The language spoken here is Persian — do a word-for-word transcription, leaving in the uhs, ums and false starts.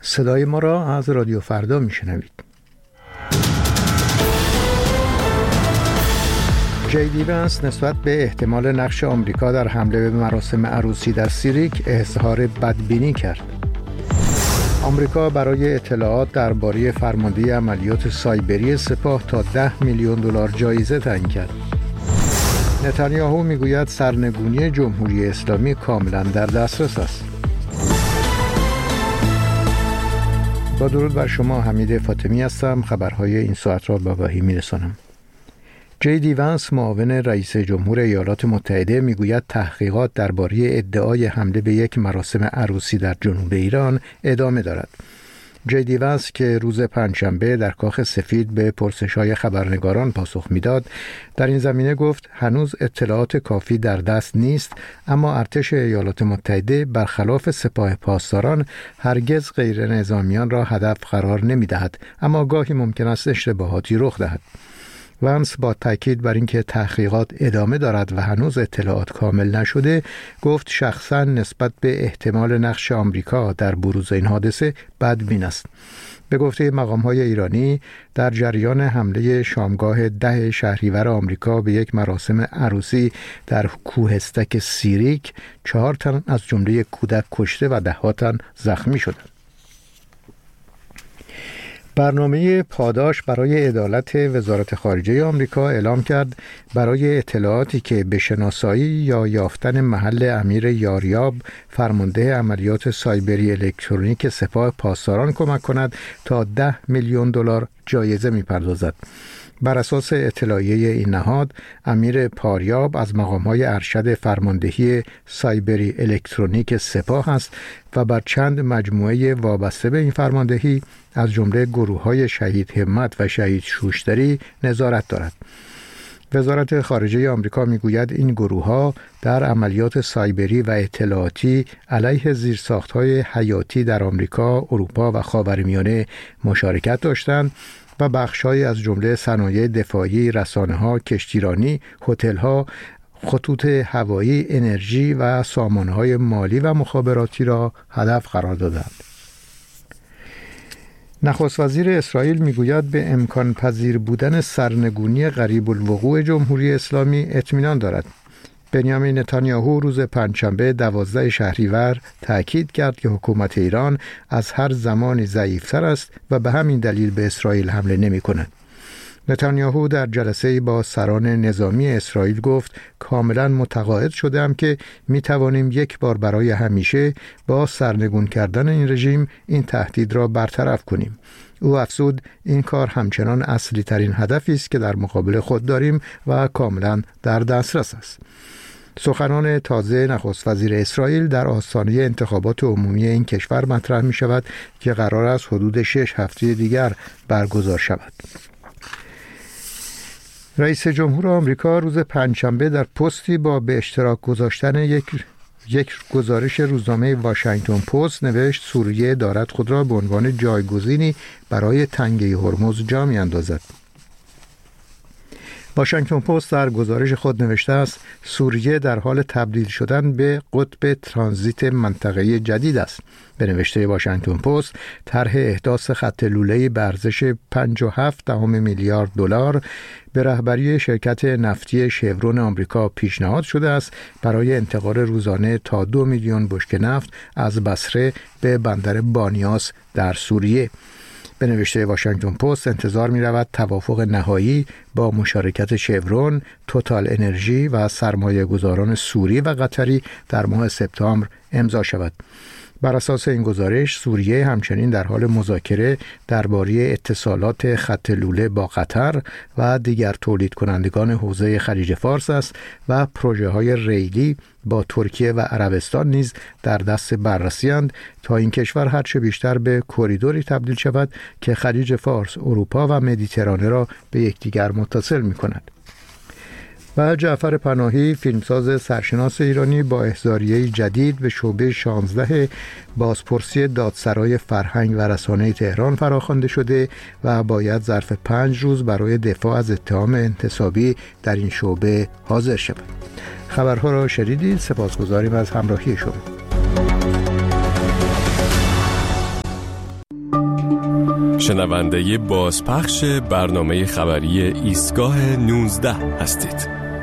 صدای ما را از رادیو فردا میشنوید. جی دی ونس نسبت به احتمال نقش آمریکا در حمله به مراسم عروسی در سیریک اظهار بدبینی کرد. آمریکا برای اطلاعات درباره فرماندهی عملیات سایبری سپاه تا ده میلیون دلار جایزه تعیین کرد. نتانیاهو میگوید سرنگونی جمهوری اسلامی کاملا در دسترس است. با درود بر شما، حمید فاطمی هستم. خبرهای این ساعت را به آگاهی میرسانم. جی دی ونس معاون رئیس جمهور ایالات متحده میگوید تحقیقات درباره ادعای حمله به یک مراسم عروسی در جنوب ایران ادامه دارد. جی دی ونس که روز پنجشنبه در کاخ سفید به پرسش‌های خبرنگاران پاسخ میداد، در این زمینه گفت هنوز اطلاعات کافی در دست نیست، اما ارتش ایالات متحده برخلاف سپاه پاسداران هرگز غیر نظامیان را هدف قرار نمی‌دهد، اما گاهی ممکن است اشتباهاتی رخ دهد. ونس با تاکید بر اینکه تحقیقات ادامه دارد و هنوز اطلاعات کامل نشده، گفت شخصا نسبت به احتمال نقش آمریکا در بروز این حادثه بدبین است. به گفته مقام‌های ایرانی، در جریان حمله شامگاه ده شهریور آمریکا به یک مراسم عروسی در کوهستک سیریک، چهار تن از جمله کودک کشته و ده ها تن زخمی شدند. برنامه پاداش برای عدالت وزارت خارجه آمریکا اعلام کرد برای اطلاعاتی که به شناسایی یا یافتن محل امیر یاریاب، فرمانده عملیات سایبری الکترونیک سپاه پاسداران کمک کند تا ده میلیون دلار جایزه می‌پردازد. بر اساس اطلاعیه این نهاد، امیر پاریاب از مقام‌های ارشد فرماندهی سایبری الکترونیک سپاه است و بر چند مجموعه وابسته به این فرماندهی از جمله گروه‌های شهید همت و شهید شوشتری نظارت دارد. وزارت خارجه آمریکا میگوید این گروه‌ها در عملیات سایبری و اطلاعاتی علیه زیرساخت‌های حیاتی در آمریکا، اروپا و خاورمیانه مشارکت داشتند و بخش‌هایی از جمله صنایع دفاعی، رسانه‌ها، کشتیرانی، هتل‌ها، خطوط هوایی، انرژی و سامانه‌های مالی و مخابراتی را هدف قرار دادند. نخست وزیر اسرائیل میگوید به امکان پذیر بودن سرنگونی قریب الوقوع جمهوری اسلامی اطمینان دارد. بنیامین نتانیاهو روز پنجشنبه دوازده شهریور تأکید کرد که حکومت ایران از هر زمانی ضعیف‌تر است و به همین دلیل به اسرائیل حمله نمی‌کند. نتانیاهو در جلسه با سران نظامی اسرائیل گفت کاملا متقاعد شدم که می توانیم یک بار برای همیشه با سرنگون کردن این رژیم این تهدید را برطرف کنیم. او افزود این کار همچنان اصلی ترین هدفی است که در مقابل خود داریم و کاملا در دسترس است. سخنان تازه نخست وزیر اسرائیل در آستانه انتخابات عمومی این کشور مطرح می شود که قرار است حدود شش هفته دیگر برگزار شود. رئیس جمهور آمریکا روز پنجشنبه در پستی با به اشتراک گذاشتن یک یک گزارش روزنامه واشنگتن پست نوشت سوریه دارد خود را به عنوان جایگزینی برای تنگه هرمز جا می‌اندازد. واشنگتن پست در گزارش خود نوشته است سوریه در حال تبدیل شدن به قطب ترانزیت منطقه‌ای جدید است. به نوشته واشنگتن پست، طرح احداث خط لوله‌ای به ارزش پنج و هفت دهم میلیارد دلار به رهبری شرکت نفتی شورون آمریکا پیشنهاد شده است برای انتقال روزانه تا دو میلیون بشکه نفت از بصره به بندر بانیاس در سوریه. به نوشته واشنگتن پست انتظار می رود توافق نهایی با مشارکت شورون، توتال انرژی و سرمایه گذاران سوری و قطری در ماه سپتامبر امضا شود. بر اساس این گزارش سوریه همچنین در حال مذاکره درباره اتصالات خط لوله با قطر و دیگر تولید کنندگان حوزه خلیج فارس است و پروژه های ریلی با ترکیه و عربستان نیز در دست بررسی اند تا این کشور هرچه بیشتر به کریدوری تبدیل شود که خلیج فارس، اروپا و مدیترانه را به یکدیگر متصل می کند. و جعفر پناهی، فیلمساز سرشناس ایرانی، با احضاریه جدید به شعبه شانزده بازپرسی دادسرای فرهنگ و رسانه تهران فراخوانده شده و باید ظرف پنج روز برای دفاع از اتهام انتصابی در این شعبه حاضر شود. خبرها را شنیدید. سپاسگزاریم از همراهی شما. شنونده بازپخش برنامه خبری ایستگاه نوزده هستید.